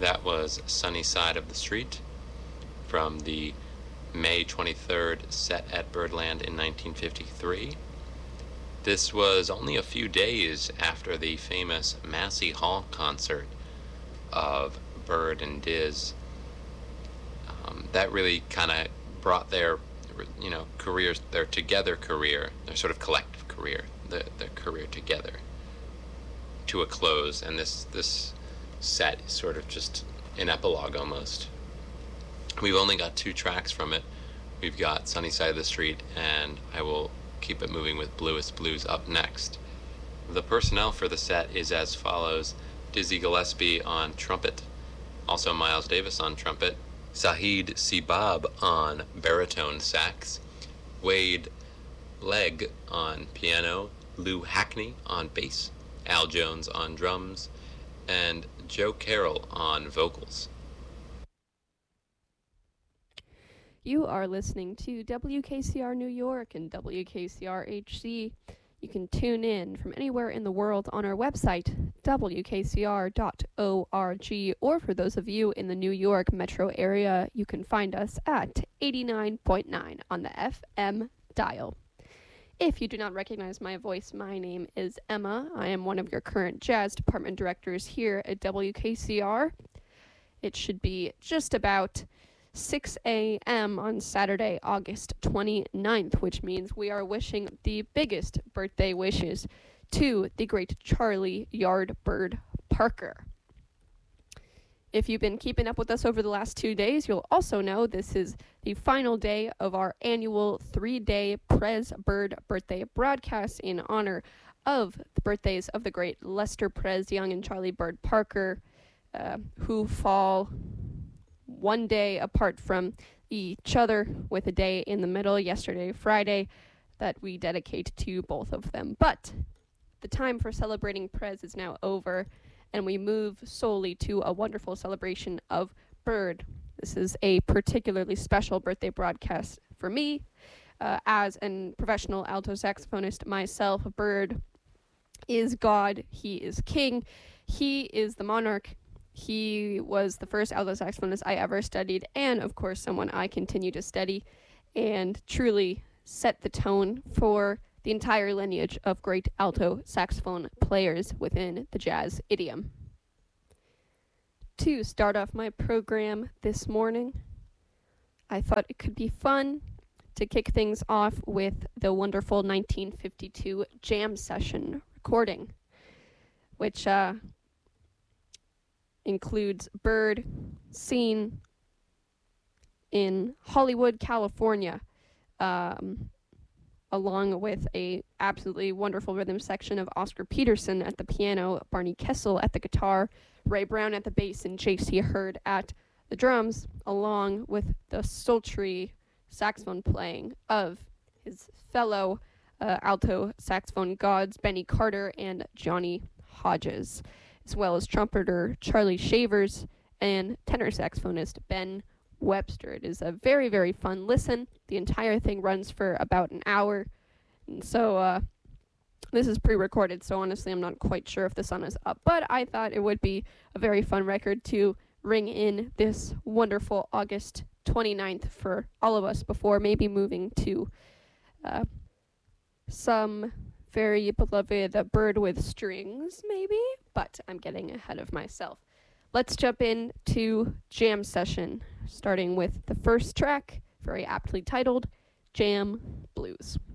That was Sunny Side of the Street from the May 23rd set at Birdland in 1953. This was only a few days after the famous Massey Hall concert of Bird and Diz. That really kind of brought their, careers, their together career, their sort of collective career, the career together, to a close. And this set is sort of just an epilogue almost. We've only got 2 tracks from it. We've got Sunny Side of the Street, and I will keep it moving with Bluest Blues up next. The personnel for the set is as follows: Dizzy Gillespie on trumpet, also Miles Davis on trumpet, Sahid Sibab on baritone sax, Wade Legg on piano, Lou Hackney on bass, Al Jones on drums, and Joe Carroll on vocals. You are listening to WKCR New York and WKCR HC. You can tune in from anywhere in the world on our website, wkcr.org, or for those of you in the New York metro area, you can find us at 89.9 on the FM dial. If you do not recognize my voice, my name is Emma. I am one of your current jazz department directors here at WKCR. It should be just about 6 a.m. on Saturday, August 29th, which means we are wishing the biggest birthday wishes to the great Charlie Yardbird Parker. If you've been keeping up with us over the last 2 days, you'll also know this is the final day of our annual 3-day Prez Bird birthday broadcast in honor of the birthdays of the great Lester Prez Young and Charlie Bird Parker, who fall one day apart from each other, with a day in the middle, yesterday, Friday, that we dedicate to both of them. But the time for celebrating Prez is now over, and we move solely to a wonderful celebration of Bird. This is a particularly special birthday broadcast for me. As a professional alto saxophonist myself, Bird is God, he is king, he is the monarch. He was the first alto saxophonist I ever studied, and of course someone I continue to study, and truly set the tone for the entire lineage of great alto saxophone players within the jazz idiom. To start off my program this morning, I thought it could be fun to kick things off with the wonderful 1952 jam session recording, which includes Bird seen in Hollywood, California, along with a absolutely wonderful rhythm section of Oscar Peterson at the piano, Barney Kessel at the guitar, Ray Brown at the bass, and J.C. Hurd at the drums, along with the sultry saxophone playing of his fellow alto saxophone gods, Benny Carter and Johnny Hodges, as well as trumpeter Charlie Shavers and tenor saxophonist Ben Webster. It is a very, very fun listen. The entire thing runs for about an hour, and so this is pre-recorded, so honestly I'm not quite sure if the sun is up, but I thought it would be a very fun record to ring in this wonderful August 29th for all of us before maybe moving to some very beloved Bird with Strings, maybe, but I'm getting ahead of myself. Let's jump into Jam Session, starting with the first track, very aptly titled Jam Blues.